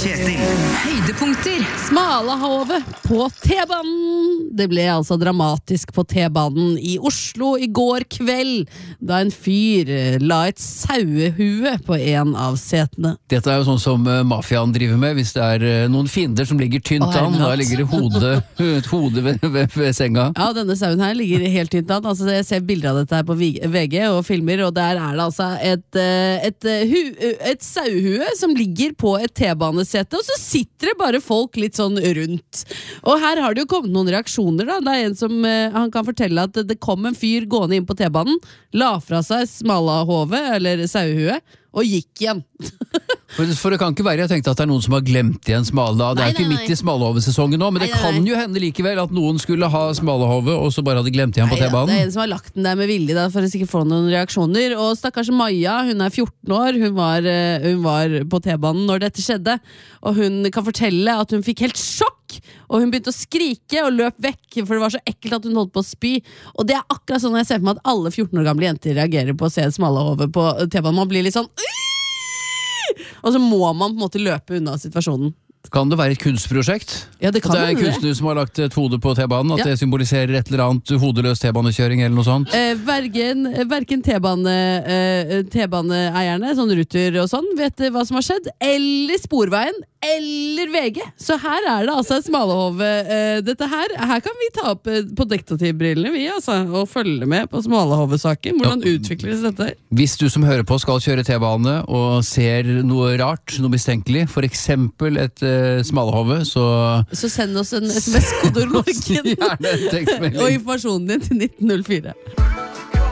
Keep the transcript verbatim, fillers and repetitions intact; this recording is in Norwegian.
Kjetil. Høydepunkter. Smalahovet på T-banen. Det ble altså dramatisk på T-banen i Oslo i går kveld, da en fyr la et sauehue på en av setene. Dette er jo sånn som uh, mafiaen driver med. Hvis det er uh, noen fiender som ligger tynt Åh, an, da ligger det hode, et hode ved, ved, ved senga. Ja, denne sauen her ligger helt tynt an. Altså, jeg ser bilder av dette her på V G og filmer, og der er det altså et, uh, et, uh, hu, uh, et sauehue som ligger på et T-banesete, og så sitter det bare folk litt sånn rundt. Og her har det jo kommet noen reaksjoner da. Det er en som, uh, han kan fortelle at det kom en fyr gående inn på T-banen, la fra seg smalahovet, eller sauehue, og gikk igjen. For, for det kan ikke være, jeg tenkte at det er noen som har glemt igjen smala. Det er Nei, ikke nei, midt nei. i smalahovesesongen nå, men det Nei, nei, kan nei. jo hende likevel at noen skulle ha smalahovet, og så bare hadde glemt igjen på Neida, det er T-banen. en som har lagt den der med vilje da, for å sikkert få noen reaksjoner. Og stakkars Maja, hun er fjorten år, hun var, eh, hun var på T-banen når dette skjedde, og hun kan fortelle at hun fikk helt sjokk, og hun begynte å skrike og løp vekk, for det var så ekkelt at hun holdt på å spy. Og det er akkurat sånn jeg ser for meg at alle fjorten år gamle jenter reagerer på å se smalahove på T-banen. Man blir litt sånn, og så må man på en måte løpe unna situasjonen. Kan det være et kunstprosjekt? Ja, det kan At det er en hende det. kunstner som har lagt et hode på T-banen, at Ja. det symboliserer et eller annet hodeløs T-banekjøring eller noe sånt. Eh, vergen, verken T-bane, eh, T-baneeierne, sånn Ruter og sånn, vet hva som har skjedd, eller Sporveien, eller V G. Så her er det altså et smalahove. Eh, dette her, her kan vi ta opp eh, på detektivbrillene, vi altså, og følge med på smalahovesaken. Hvordan utvikles dette? Hvis du som hører på skal kjøre T-bane og ser noe rart, noe mistenkelig, for eksempel et uh, smalahove, så Så send oss en S M S-kodeord gjerne en tekstmelding. og informasjonen din til nitten null fire.